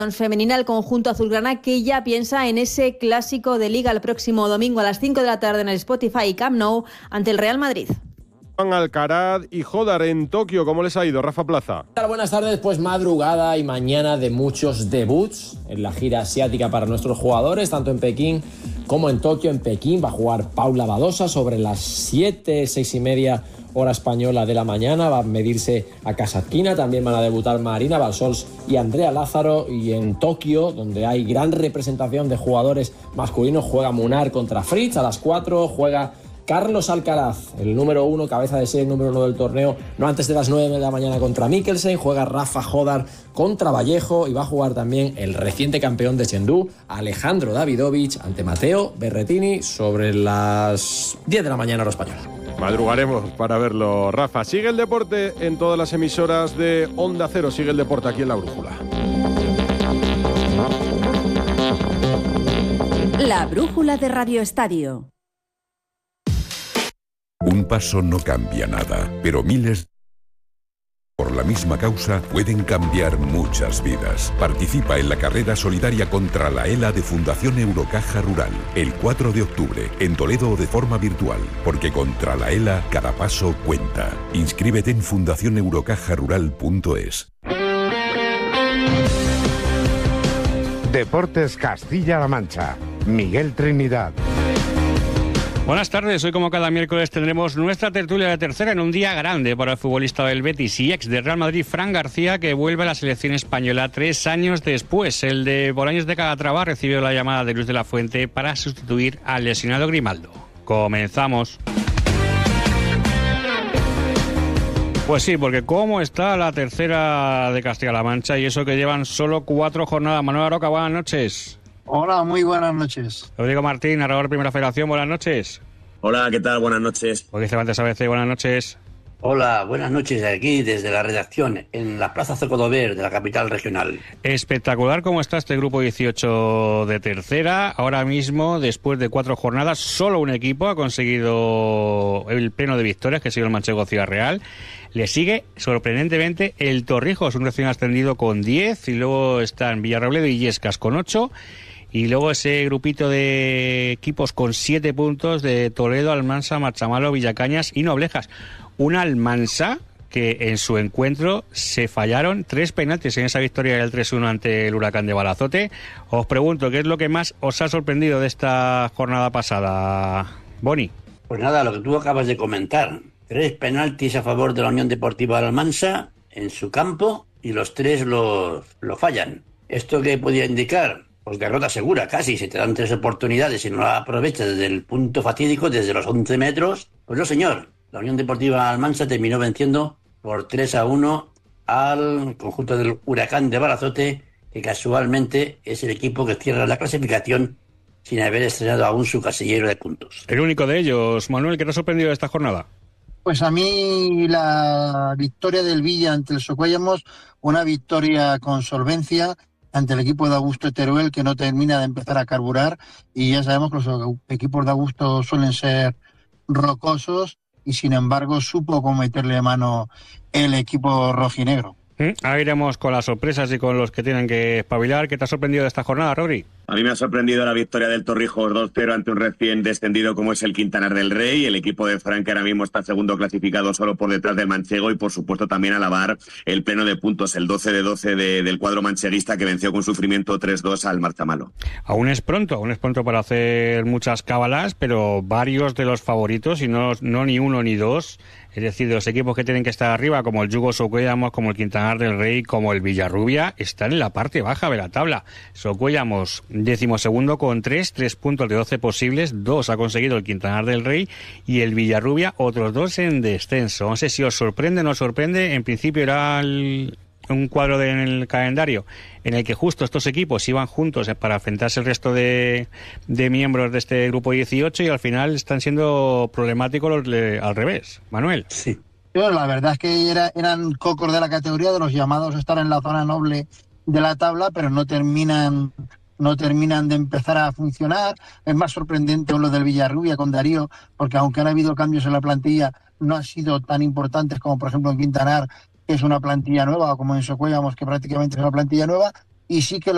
femenina, el conjunto azulgrana, que ya piensa en ese clásico de Liga el próximo domingo a las 5 de la tarde en el Spotify y Camp Nou ante el Real Madrid. Alcaraz y Jodar en Tokio, ¿cómo les ha ido, Rafa Plaza? Buenas tardes, pues madrugada y mañana de muchos debuts en la gira asiática para nuestros jugadores, tanto en Pekín como en Tokio. En Pekín va a jugar Paula Badosa sobre las 6:30 hora española de la mañana, va a medirse a Kasatkina, también van a debutar Marina Balsols y Andrea Lázaro, y en Tokio, donde hay gran representación de jugadores masculinos, juega Munar contra Fritz, a las 4 juega Carlos Alcaraz, el número 1, cabeza de serie, número 1 del torneo, no antes de las 9 de la mañana contra Mikkelsen, juega Rafa Jodar contra Vallejo, y va a jugar también el reciente campeón de Chengdu, Alejandro Davidovich, ante Matteo Berrettini sobre las 10 de la mañana hora española. Madrugaremos para verlo, Rafa. Sigue el deporte en todas las emisoras de Onda Cero, sigue el deporte aquí en La Brújula. La Brújula de Radio Estadio. Un paso no cambia nada, pero miles por la misma causa pueden cambiar muchas vidas. Participa en la carrera solidaria contra la ELA de Fundación Eurocaja Rural, el 4 de octubre, en Toledo o de forma virtual, porque contra la ELA cada paso cuenta. Inscríbete en fundacioneurocajarural.es. Deportes Castilla-La Mancha. Miguel Trinidad. Buenas tardes, hoy como cada miércoles tendremos nuestra tertulia de tercera en un día grande para el futbolista del Betis y ex de Real Madrid, Fran García, que vuelve a la selección española 3 años después. El de Bolaños de Calatrava recibió la llamada de Luis de la Fuente para sustituir al lesionado Grimaldo. Comenzamos. Pues sí, porque cómo está la tercera de Castilla-La Mancha, y eso que llevan solo 4 jornadas. Manuel Aroca, buenas noches. Hola, muy buenas noches. Rodrigo Martín, narrador Primera Federación, buenas noches. Hola, ¿qué tal? Buenas noches. Jorge Cervantes ABC, buenas noches. Hola, buenas noches aquí desde la redacción en la Plaza Zocodover de la capital regional. Espectacular cómo está este grupo 18 de tercera. Ahora mismo, después de 4 jornadas, solo un equipo ha conseguido el pleno de victorias, que ha sido el Manchego Ciudad Real. Le sigue, sorprendentemente, el Torrijos, un recién ascendido con 10, y luego están Villarrobledo y Illescas con 8. Y luego ese grupito de equipos con 7 puntos de Toledo, Almansa, Marchamalo, Villacañas y Noblejas. Un Almansa que en su encuentro se fallaron 3 penaltis en esa victoria del 3-1 ante el Huracán de Balazote. Os pregunto, ¿qué es lo que más os ha sorprendido de esta jornada pasada, Boni? Pues nada, lo que tú acabas de comentar. 3 penaltis a favor de la Unión Deportiva Almansa en su campo y los 3 lo fallan. ¿Esto qué podía indicar? Pues derrota segura, casi. Si te dan 3 oportunidades y no la aprovechas desde el punto fatídico, desde los 11 metros, pues no, señor. La Unión Deportiva Almansa terminó venciendo por 3-1 al conjunto del Huracán de Balazote, que casualmente es el equipo que cierra la clasificación sin haber estrenado aún su casillero de puntos. El único de ellos, Manuel, ¿qué te ha sorprendido de esta jornada? Pues a mí la victoria del Villa ante el Socuellamos, una victoria con solvencia ante el equipo de Augusto Teruel, que no termina de empezar a carburar, y ya sabemos que los equipos de Augusto suelen ser rocosos, y sin embargo supo cómo meterle mano el equipo rojinegro. Ahora iremos con las sorpresas y con los que tienen que espabilar. ¿Qué te ha sorprendido de esta jornada, Rodri? A mí me ha sorprendido la victoria del Torrijos 2-0 ante un recién descendido como es el Quintanar del Rey. El equipo de Fran, que ahora mismo está segundo clasificado solo por detrás del manchego, y por supuesto también alabar el pleno de puntos, el 12-12 del cuadro mancheguista, que venció con sufrimiento 3-2 al Marchamalo. Aún es pronto para hacer muchas cábalas, pero varios de los favoritos, y no ni uno ni dos, es decir, de los equipos que tienen que estar arriba, como el Yugo Socuellamos, como el Quintanar del Rey, como el Villarrubia, están en la parte baja de la tabla. Socuellamos, 12º con 3 puntos de 12 posibles, 2 ha conseguido el Quintanar del Rey, y el Villarrubia, otros 2 en descenso. No sé si os sorprende o no os sorprende. En principio era un cuadro en el calendario en el que justo estos equipos iban juntos para enfrentarse el resto de miembros de este grupo 18, y al final están siendo problemáticos los al revés. Manuel. Sí. La verdad es que eran cocos de la categoría, de los llamados a estar en la zona noble de la tabla, pero no terminan de empezar a funcionar. Es más sorprendente lo del Villarrubia con Darío, porque aunque han habido cambios en la plantilla, no han sido tan importantes como por ejemplo en Quintanar, que es una plantilla nueva, o como en Socuellamos, que prácticamente es una plantilla nueva, y sí que